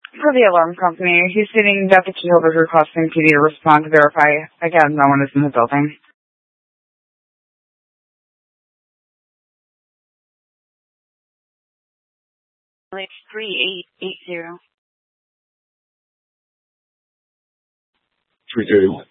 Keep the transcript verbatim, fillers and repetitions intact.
For the alarm company, he's stating that the key holder is requesting P D to respond to verify. Again, no one is in the building. It's three eight eight zero. three two.